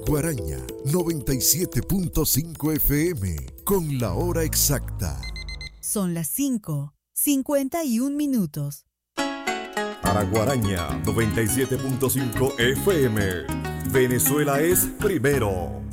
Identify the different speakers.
Speaker 1: Guaraña 97.5 FM con la hora exacta.
Speaker 2: Son las 5:51.
Speaker 3: Araguaraña 97.5 FM. Venezuela es primero.